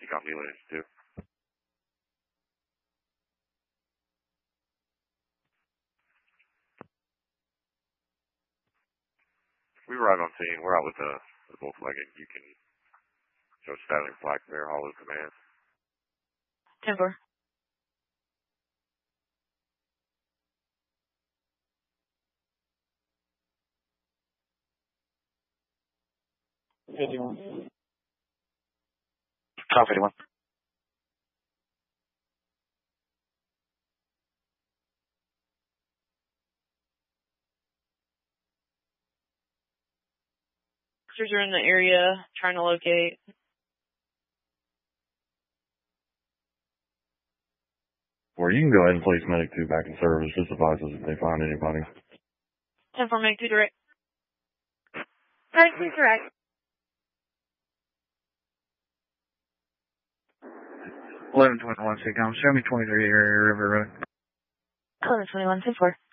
You got me lanes too. We arrive on scene. We're out with the Volkswagen. You can show Styling Black there, Hollow Command. 10-4. Top 51. Officers are in the area trying to locate. Or you can go ahead and place Medic 2 back in service. Just advise us if they find anybody. 10-4, Medic 2 direct. Medic 2 direct. 1121 Sitcom. Show me 23 area River Road. 1121, 10-4.